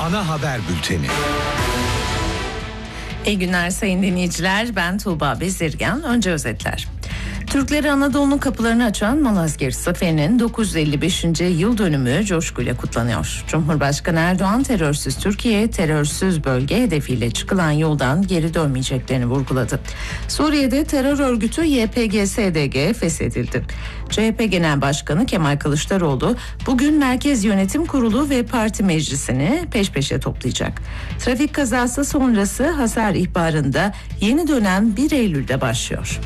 Ana haber bülteni. İyi günler sayın dinleyiciler. Ben Tuğba Bezirgan. Önce özetler. Türkleri Anadolu'nun kapılarını açan Malazgirt Zaferi'nin 955. yıl dönümü coşkuyla kutlanıyor. Cumhurbaşkanı Erdoğan terörsüz Türkiye, terörsüz bölge hedefiyle çıkılan yoldan geri dönmeyeceklerini vurguladı. Suriye'de terör örgütü YPG-SDG feshedildi. CHP Genel Başkanı Kemal Kılıçdaroğlu bugün Merkez Yönetim Kurulu ve Parti Meclisi'ni peş peşe toplayacak. Trafik kazası sonrası hasar ihbarında yeni dönem 1 Eylül'de başlıyor.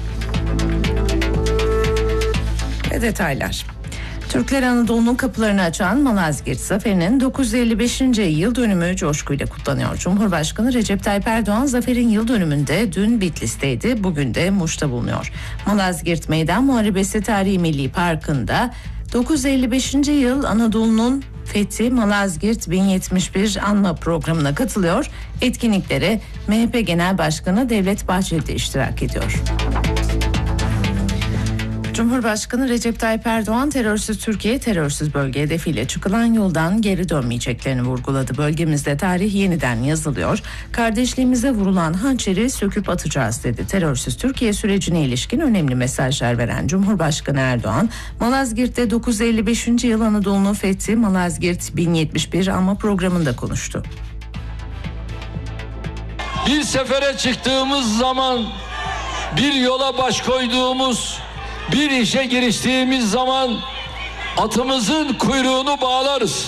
Ve detaylar. Türkler Anadolu'nun kapılarını açan Malazgirt Zaferi'nin 955. yıl dönümü coşkuyla kutlanıyor. Cumhurbaşkanı Recep Tayyip Erdoğan zaferin yıl dönümünde dün Bitlis'teydi, bugün de Muş'ta bulunuyor. Malazgirt Meydan Muharebesi Tarihi Milli Parkı'nda 955. yıl Anadolu'nun Fethi Malazgirt 1071 anma programına katılıyor. Etkinliklere MHP Genel Başkanı Devlet Bahçeli de iştirak ediyor. Cumhurbaşkanı Recep Tayyip Erdoğan terörsüz Türkiye, terörsüz bölge hedefiyle çıkılan yoldan geri dönmeyeceklerini vurguladı. Bölgemizde tarih yeniden yazılıyor. Kardeşliğimize vurulan hançeri söküp atacağız dedi. Terörsüz Türkiye sürecine ilişkin önemli mesajlar veren Cumhurbaşkanı Erdoğan, Malazgirt'te 955. yıl Anadolu'nun fethi Malazgirt 1071 anma programında konuştu. Bir sefere çıktığımız zaman, bir yola baş koyduğumuz, bir işe giriştiğimiz zaman atımızın kuyruğunu bağlarız.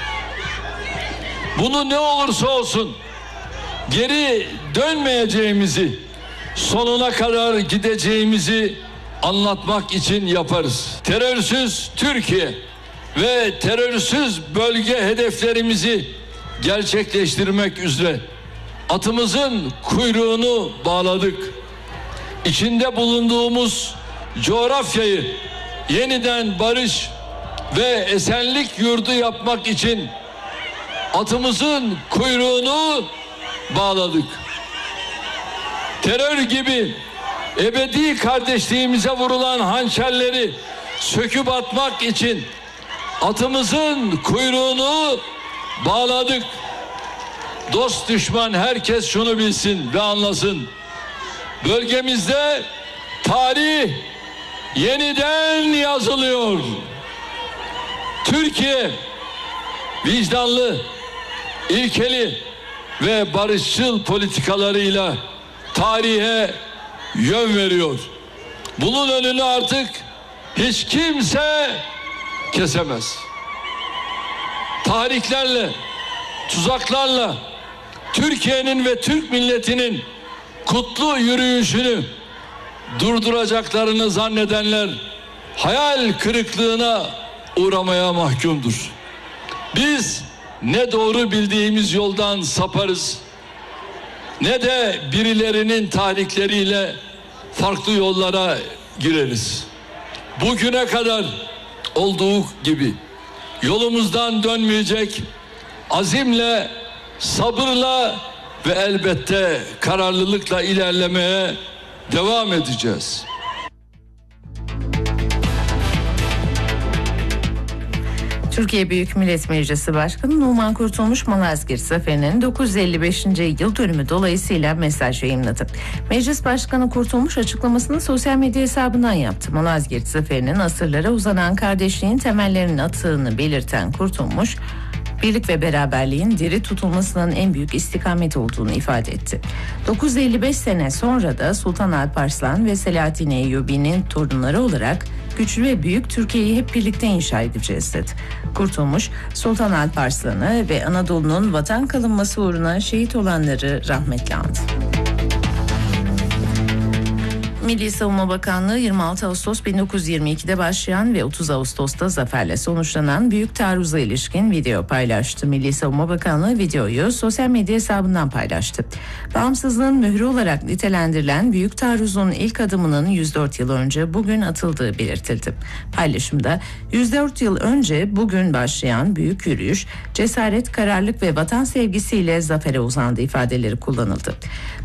Bunu ne olursa olsun geri dönmeyeceğimizi, sonuna kadar gideceğimizi anlatmak için yaparız. Terörsüz Türkiye ve terörsüz bölge hedeflerimizi gerçekleştirmek üzere atımızın kuyruğunu bağladık. İçinde bulunduğumuz coğrafyayı yeniden barış ve esenlik yurdu yapmak için atımızın kuyruğunu bağladık. Terör gibi ebedi kardeşliğimize vurulan hançerleri söküp atmak için atımızın kuyruğunu bağladık. Dost düşman herkes şunu bilsin ve anlasın. Bölgemizde tarih yeniden yazılıyor. Türkiye vicdanlı, ilkeli ve barışçıl politikalarıyla tarihe yön veriyor. Bunun önünü artık hiç kimse kesemez. Tahriklerle, tuzaklarla Türkiye'nin ve Türk milletinin kutlu yürüyüşünü durduracaklarını zannedenler hayal kırıklığına uğramaya mahkumdur. Biz ne doğru bildiğimiz yoldan saparız, ne de birilerinin tahrikleriyle farklı yollara gireriz. Bugüne kadar olduğu gibi yolumuzdan dönmeyecek, azimle, sabırla ve elbette kararlılıkla ilerlemeye devam edeceğiz. Türkiye Büyük Millet Meclisi Başkanı Numan Kurtulmuş Malazgirt Zaferi'nin 955. yıl dönümü dolayısıyla mesaj yayınladı. Meclis Başkanı Kurtulmuş açıklamasını sosyal medya hesabından yaptı. Malazgirt Zaferi'nin asırlara uzanan kardeşliğin temellerinin attığını belirten Kurtulmuş, birlik ve beraberliğin diri tutulmasının en büyük istikamet olduğunu ifade etti. 955 sene sonra da Sultan Alparslan ve Selahattin Eyyubi'nin torunları olarak güçlü ve büyük Türkiye'yi hep birlikte inşa edeceğiz dedi. Kurtulmuş, Sultan Alparslan'ı ve Anadolu'nun vatan kalınması uğruna şehit olanları rahmetle andı. Milli Savunma Bakanlığı 26 Ağustos 1922'de başlayan ve 30 Ağustos'ta zaferle sonuçlanan büyük taarruza ilişkin video paylaştı. Milli Savunma Bakanlığı videoyu sosyal medya hesabından paylaştı. Bağımsızlığın mührü olarak nitelendirilen büyük taarruzun ilk adımının 104 yıl önce bugün atıldığı belirtildi. Paylaşımda 104 yıl önce bugün başlayan büyük yürüyüş cesaret, kararlılık ve vatan sevgisiyle zafere uzandı ifadeleri kullanıldı.